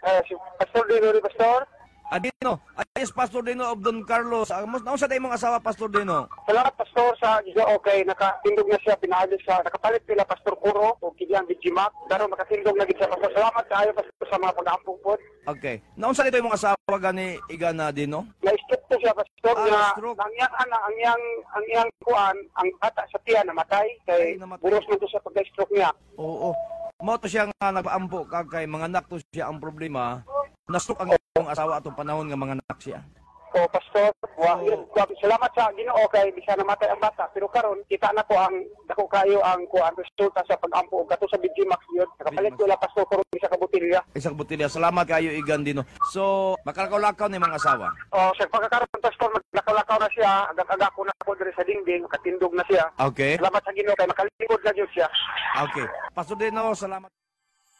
Si Pastor Dino, Pastor. Dino, ayos Pastor Dino of Don Carlos. Naon sa day mong asawa Pastor Dino? Salamat, Pastor, sa Giga. Okay, nakatindog na siya, pinaalis siya. Nakapalit pila, Pastor Kuro, o Kiliang Bijimak. Pero makatindog na siya, Pastor. Salamat kayo, Pastor, sa mga pag-aampong po. Okay. Naon sa dito mong asawa gani Igana Dino? Na-stroke po siya, Pastor, na stroke. ang iyang kuan, ang bata sa tiyan, namatay. Kay namatay. buros na to sa pagka-stroke niya. Oo. Mo to siya nga nagpaampo kay mga anak to siya ang problema. Nastroke ang iyong asawa atong panahon nga mga anak siya. O, Pastor, salamat sa Ginoo kay di siya namatay ang bata. Pero karon kita na ko ang dako kayo ang kuan resulta sa pag-ampo og kato sa Bijimax yun. Nakapalit ko la, Pastor Kuro, sa kabutilya. Isang butilya. Salamat kayo Igan Dino. So, makalakaw-lakaw ni mga asawa. O, sa pagkakaroon, Pastor, maglakaw-lakaw na siya. Agak-agak ko na po diri sa dingding. Makatindog na siya. Okay. Salamat sa Ginoo kay makalingkod na yun siya. Okay. Pastor Dino, salamat.